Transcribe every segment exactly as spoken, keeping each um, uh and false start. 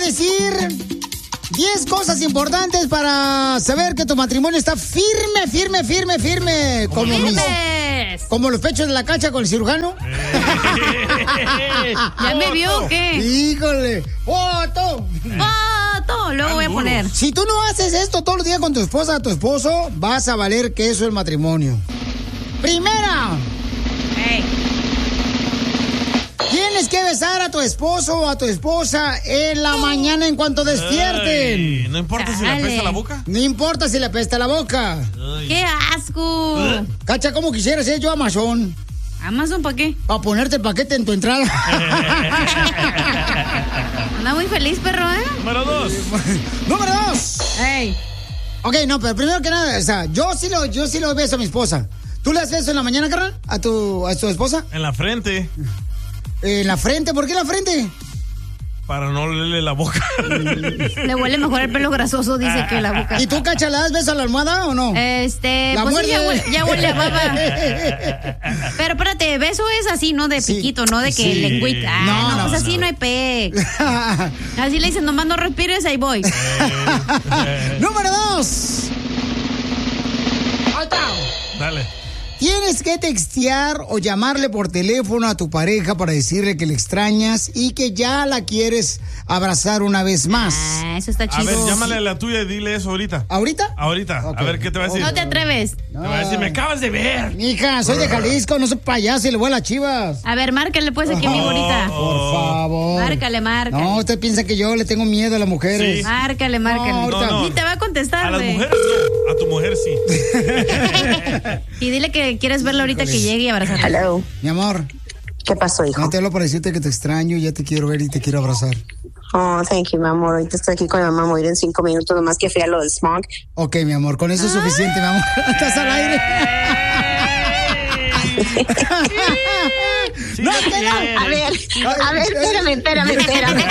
decir diez cosas importantes para saber que tu matrimonio está firme, firme, firme, firme. Como, mis, como los pechos de la cacha con el cirujano. ¿Ya me vio o qué? Híjole. ¡Foto! ¡Foto! Luego voy a poner. Si tú no haces esto todos los días con tu esposa o tu esposo, vas a valer queso el matrimonio. Primera. Hey. Tienes que besar a tu esposo o a tu esposa en la mañana en cuanto despierten. Ay, no importa Dale. si le apesta la boca. No importa si le apesta la boca. Ay. ¡Qué asco! ¿Eh? Cacha, ¿cómo quisiera ser yo Amazon? ¿Amazon para qué? Para ponerte el paquete en tu entrada. Anda muy feliz, perro, ¿eh? Número dos. Número dos. Ey. Ok, no, pero primero que nada, o sea, yo sí lo, yo sí lo beso a mi esposa. ¿Tú le haces eso en la mañana, carnal? ¿A tu, a tu esposa? En la frente. ¿En la frente? ¿Por qué en la frente? Para no olerle la boca. Le huele mejor el pelo grasoso, dice, que la boca. ¿Y tú, Cacha, le das beso a la almohada o no? Este, la pues muerde. Sí, ya, huele, ya huele a baba. Pero espérate, beso es así, ¿no? De sí. piquito, no de que sí. lengüita. Ah, no, no, no, pues así no, no hay pe. Así le dicen, nomás no respires, ahí voy. Número dos. ¡Alta! Dale. Tienes que textear o llamarle por teléfono a tu pareja para decirle que le extrañas y que ya la quieres abrazar una vez más. Ah, eso está chido. A ver, llámale a la tuya y dile eso ahorita. ¿Ahorita? Ahorita. Okay. A ver, ¿qué te va a decir? No te atreves. No. Te va a decir, me acabas de ver. Mija, soy de Jalisco, no soy payaso y le voy a las Chivas. A ver, márcale pues aquí, oh, mi bonita. Por favor. Márcale, márcale. No, usted piensa que yo le tengo miedo a las mujeres. Sí. Márcale, márcale. No, no, no. Ni te va a contestar, A las mujeres no, a tu mujer sí. Y dile que quieres verla ahorita que llegue y abrazarla. Hello. Mi amor. ¿Qué pasó, hijo? No te hablo para decirte que te extraño, ya te quiero ver y te quiero abrazar. Oh, thank you, mi amor. Ahorita estoy aquí con mi mamá, voy a ir en cinco minutos, nomás que fui a lo del smog. Ok, mi amor, con eso es suficiente, mi amor. Estás al aire. Sí, no, espera. A ver, a ver, espérame, espérame, espérame.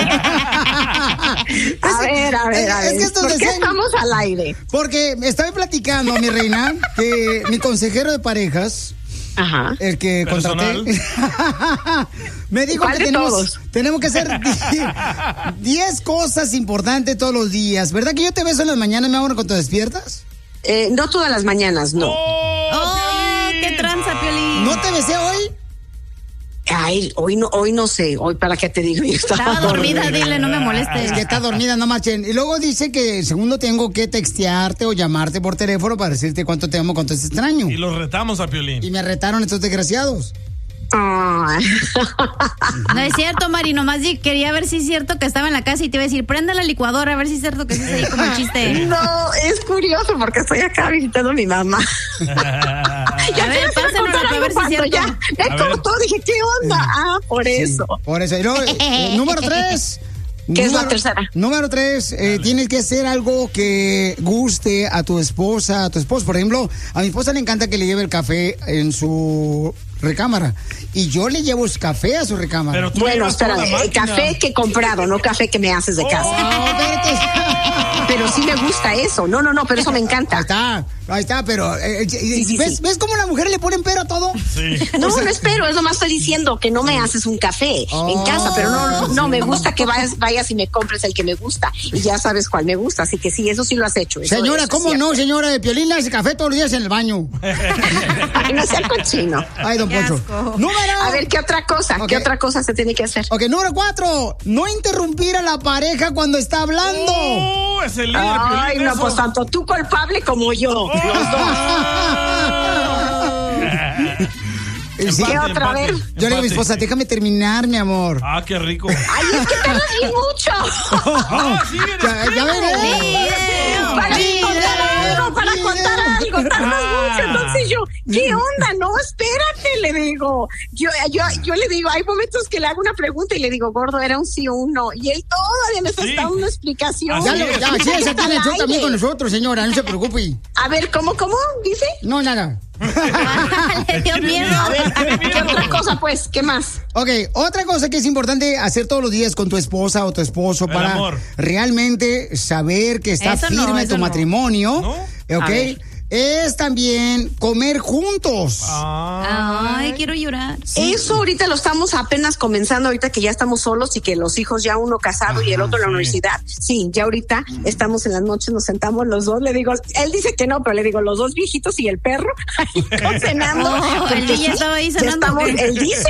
A ver, a ver, a ver. Es que esto ¿Por qué estamos al aire? Porque me estaba platicando, mi reina, que mi consejero de parejas, ajá, el que Personal. contraté, me dijo que tenemos, tenemos que hacer diez cosas importantes todos los días. ¿Verdad que yo te beso en las mañanas, mi amor, cuando te despiertas? Eh, no todas las mañanas, no. ¡Oh, oh qué tranza, Piolín! ¿No te besé hoy? Ay, hoy no, hoy no sé, hoy para qué te digo. Yo estaba, estaba dormida, dormida, dile, no me molestes. Es que está dormida, no marchen. Y luego dice que segundo tengo que textearte o llamarte por teléfono para decirte cuánto te amo, cuánto es extraño. Y los retamos a Piolín. Y me retaron estos desgraciados. Oh. No es cierto, Mari, nomás quería ver si es cierto que estaba en la casa y te iba a decir, prenda la licuadora, a ver si es cierto que es ahí como el chiste. No, es curioso porque estoy acá visitando a mi mamá. Ya a ver, pásenlo para ver si es cierto. Ya, me cortó, dije, ¿qué onda? Ah, por eso. Sí, por eso. Y luego, eh, número tres. ¿Qué número, es la tercera? Número tres, eh, tienes que hacer algo que guste a tu esposa, a tu esposo. Por ejemplo, a mi esposa le encanta que le lleve el café en su recámara. Y yo le llevo el café a su recámara. Pero tú bueno, espera, el café que he comprado, no café que me haces de casa. Oh, pero sí me gusta eso. No, no, no, pero eso me encanta. Ahí está, ahí está, pero eh, sí, sí, ¿ves, sí. ¿ves cómo a la mujer le ponen pero a todo? Sí. No, o sea, no espero, eso más estoy diciendo que no me haces un café oh, en casa, pero no, no, no, me gusta que vayas, vayas y me compres el que me gusta. Y ya sabes cuál me gusta, así que sí, eso sí lo has hecho. Eso, señora, eso ¿cómo no, señora? De Piolín le hace café todos los días en el baño. Ay, no sea cochino. Ay, don Poncho. Número. A ver, ¿qué otra cosa? Okay. ¿Qué otra cosa se tiene que hacer? Ok, número cuatro. No interrumpir a la pareja cuando está hablando. Oh, es el líder, Ay, Piolín, no, eso. pues tanto tú culpable como yo. Oh. Los dos. Sí. ¿Qué otra empate, vez? Yo le digo a mi esposa, déjame terminar, mi amor. Ah, qué rico. Ay, es que tardas bien mucho. Ah, sí, ya, ya veré. Para contar algo, para contar algo, tardas mucho. Entonces yo, ¿qué onda? No, espérate, le digo. Yo, yo, yo le digo, hay momentos que le hago una pregunta y le digo, gordo, era un sí o un no. Y él todavía me está Sí. dando una explicación. Ya, lo, ya, sí, esa tiene el show también con nosotros, señora, no se preocupe. A ver, ¿cómo, cómo? ¿Dice? No, nada. Le dio miedo. A ver, ¿qué otra cosa, pues? ¿Qué más? Ok, otra cosa que es importante hacer todos los días con tu esposa o tu esposo El para amor. realmente saber que está Eso firme no, eso tu no. matrimonio, ¿No? ok, es también comer juntos. Ay, quiero llorar. Sí. Eso ahorita lo estamos apenas comenzando, ahorita que ya estamos solos y que los hijos ya uno casado Ajá, y el otro en la sí. universidad. Sí, ya ahorita estamos en las noches, nos sentamos los dos, le digo, él dice que no, pero le digo, los dos viejitos y el perro ahí cenando. Oh, el día sí, estaba ahí cenando. Estamos, él dice